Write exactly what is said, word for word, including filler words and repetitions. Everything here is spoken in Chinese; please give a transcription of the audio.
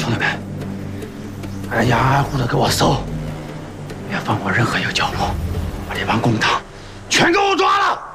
兄弟们，挨家挨户的给我搜，别放过任何一个角落，把这帮共党全给我抓了！